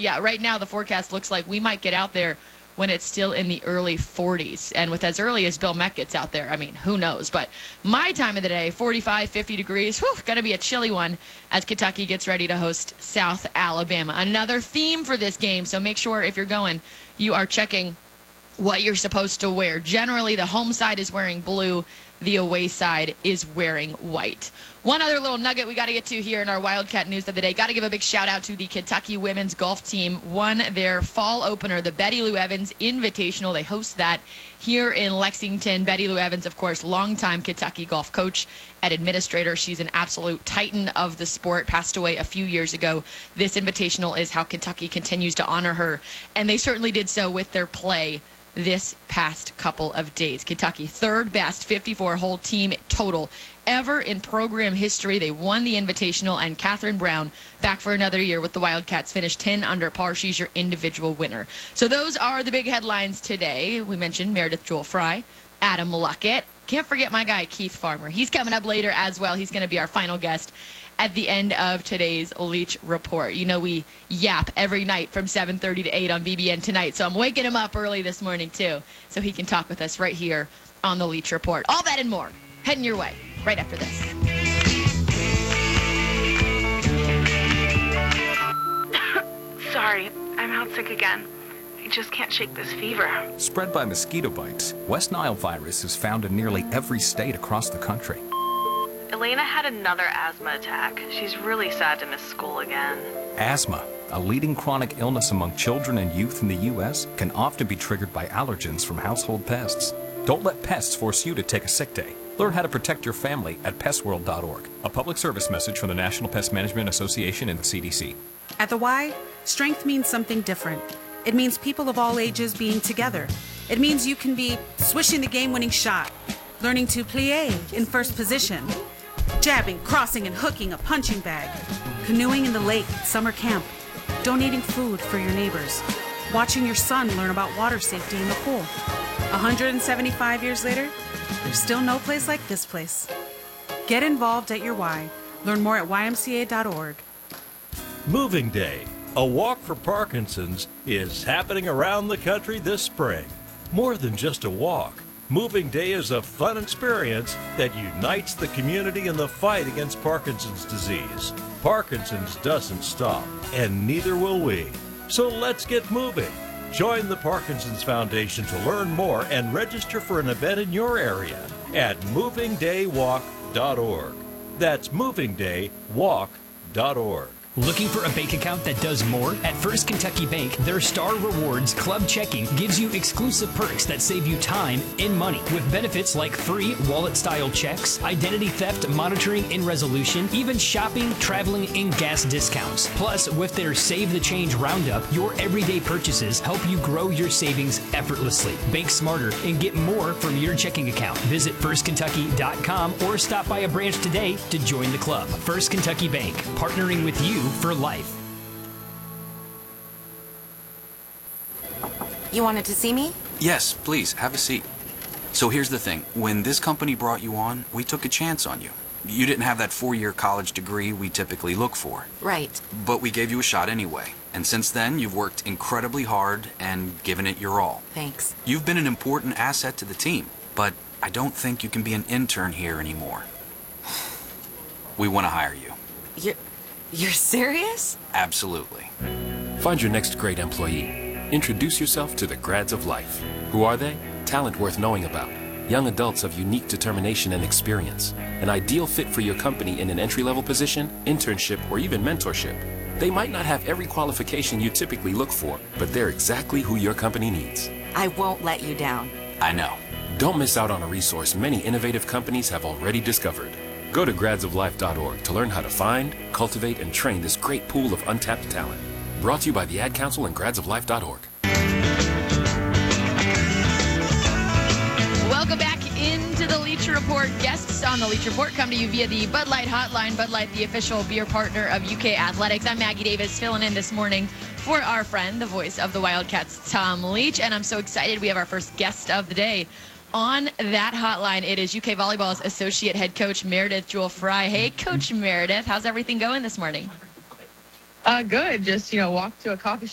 yeah, right now the forecast looks like we might get out there when it's still in the early 40s. And with as early as Bill Meck gets out there, I mean, who knows? But my time of the day, 45, 50 degrees. Whew, going to be a chilly one as Kentucky gets ready to host South Alabama. Another theme for this game, so make sure if you're going, you are checking what you're supposed to wear. Generally, the home side is wearing blue. The away side is wearing white. One other little nugget we got to get to here in our Wildcat news of the day. Got to give a big shout out to the Kentucky women's golf team. Won their fall opener, the Betty Lou Evans Invitational. They host that here in Lexington. Betty Lou Evans, of course, longtime Kentucky golf coach and administrator. She's an absolute titan of the sport, passed away a few years ago. This Invitational is how Kentucky continues to honor her, and they certainly did so with their play this past couple of days. Kentucky, third best 54-hole team total ever in program history. They won the Invitational, and Catherine Brown back for another year with the Wildcats, finished 10 under par. She's your individual winner. So those are the big headlines today. We mentioned Meredith Jewell Fry, Adam Luckett. Can't forget my guy, Keith Farmer. He's coming up later as well. He's going to be our final guest at the end of today's Leach Report. You know, we yap every night from 7:30 to 8 on BBN Tonight, so I'm waking him up early this morning, too, so he can talk with us right here on the Leach Report. All that and more heading your way right after this. Sorry, I'm out sick again. I just can't shake this fever. Spread by mosquito bites, West Nile virus is found in nearly every state across the country. Elena had another asthma attack. She's really sad to miss school again. Asthma, a leading chronic illness among children and youth in the U.S., can often be triggered by allergens from household pests. Don't let pests force you to take a sick day. Learn how to protect your family at pestworld.org. A public service message from the National Pest Management Association and the CDC. At the Y, strength means something different. It means people of all ages being together. It means you can be swishing the game-winning shot, learning to plie in first position, jabbing, crossing, and hooking a punching bag, canoeing in the lake at summer camp, donating food for your neighbors, watching your son learn about water safety in the pool. 175 years later, there's still no place like this place. Get involved at your Y. Learn more at ymca.org. Moving Day, a walk for Parkinson's, is happening around the country this spring. More than just a walk, Moving Day is a fun experience that unites the community in the fight against Parkinson's disease. Parkinson's doesn't stop, and neither will we. So let's get moving. Join the Parkinson's Foundation to learn more and register for an event in your area at movingdaywalk.org. That's movingdaywalk.org. Looking for a bank account that does more? At First Kentucky Bank, their Star Rewards Club Checking gives you exclusive perks that save you time and money, with benefits like free wallet-style checks, identity theft monitoring and resolution, even shopping, traveling, and gas discounts. Plus, with their Save the Change Roundup, your everyday purchases help you grow your savings effortlessly. Bank smarter and get more from your checking account. Visit firstkentucky.com or stop by a branch today to join the club. First Kentucky Bank, partnering with you for life. You wanted to see me? Yes, please, have a seat. So here's the thing. When this company brought you on, we took a chance on you. You didn't have that 4-year college degree we typically look for. Right. But we gave you a shot anyway. And since then, you've worked incredibly hard and given it your all. Thanks. You've been an important asset to the team, but I don't think you can be an intern here anymore. We want to hire you. You're serious? Absolutely. Find your next great employee. Introduce yourself to the Grads of Life. Who are they? Talent worth knowing about. Young adults of unique determination and experience. An ideal fit for your company in an entry-level position, internship, or even mentorship. They might not have every qualification you typically look for, but they're exactly who your company needs. I won't let you down. I know. Don't miss out on a resource many innovative companies have already discovered. Go to gradsoflife.org to learn how to find, cultivate, and train this great pool of untapped talent. Brought to you by the Ad Council and gradsoflife.org. Welcome back into the Leach Report. Guests on the Leach Report come to you via the Bud Light Hotline. Bud Light, the official beer partner of UK Athletics. I'm Maggie Davis, filling in this morning for our friend, the voice of the Wildcats, Tom Leach. And I'm so excited we have our first guest of the day on that hotline. It is UK Volleyball's associate head coach, Meredith Jewell Fry. Hey, Coach Meredith, how's everything going this morning? Good. Just, walked to a coffee